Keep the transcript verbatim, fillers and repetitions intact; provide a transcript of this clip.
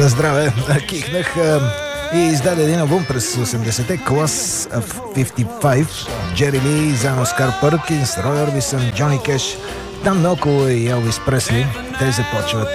На здраве! Кихнах и издаде един албум през осемдесетте, Class of петдесет и пет, Джери Ли, заедно с Кар Пъркинс, Рой Орбисън, Джони Кеш, там наоколо и Елвис Пресли. Те започват